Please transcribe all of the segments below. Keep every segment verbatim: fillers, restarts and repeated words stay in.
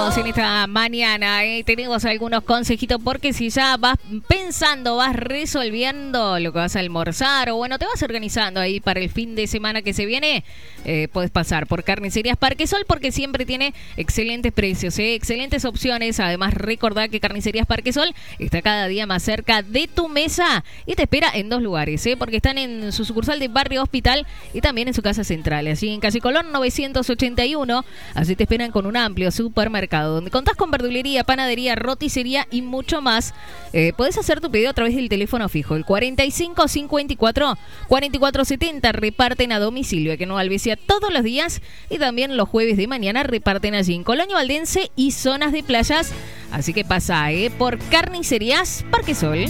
tenemos en esta mañana, ¿eh? Tenemos algunos consejitos porque si ya vas pensando, vas resolviendo lo que vas a almorzar o bueno, te vas organizando ahí para el fin de semana que se viene, eh, puedes pasar por Carnicerías Parquesol porque siempre tiene excelentes precios, ¿eh? Excelentes opciones. Además, recordá que Carnicerías Parquesol está cada día más cerca de tu mesa y te espera en dos lugares, ¿eh? Porque están en su sucursal de Barrio Hospital y también en su casa central, así en Calle Colón novecientos ochenta y uno. Así te esperan con un amplio supermercado donde contás con verdulería, panadería, roticería y mucho más. Eh, podés hacer tu pedido a través del teléfono fijo, el cuarenta y cinco cincuenta y cuatro cuarenta y cuatro setenta. Reparten a domicilio, que no Alvesia todos los días y también los jueves de mañana reparten allí en Colonia Valdense y zonas de playas. Así que pasa, ¿eh? Por Carnicerías Parquesol.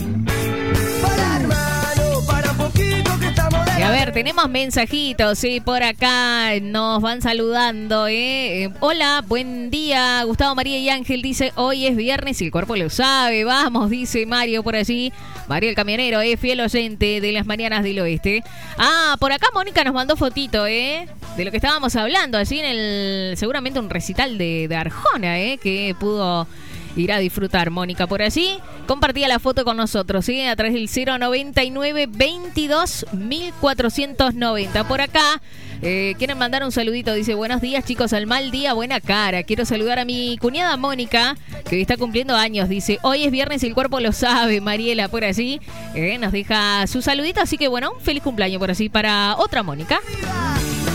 Y a ver, tenemos mensajitos, sí, por acá nos van saludando, ¿eh? Eh, Hola, buen día, Gustavo, María y Ángel dice, hoy es viernes y el cuerpo lo sabe, vamos, dice Mario por allí, Mario el camionero, eh, fiel oyente de las mañanas del oeste. Ah, por acá Mónica nos mandó fotito, ¿eh? De lo que estábamos hablando, allí en el, seguramente un recital de, de Arjona, ¿eh? Que pudo ir a disfrutar Mónica por allí. Compartía la foto con nosotros, ¿sí? A través del cero noventa y nueve veintidós mil cuatrocientos noventa. Por acá, eh, quieren mandar un saludito. Dice, buenos días chicos, al mal día, buena cara. Quiero saludar a mi cuñada Mónica, que hoy está cumpliendo años. Dice, hoy es viernes y el cuerpo lo sabe. Mariela por allí, eh, nos deja su saludito. Así que bueno, un feliz cumpleaños por allí para otra Mónica.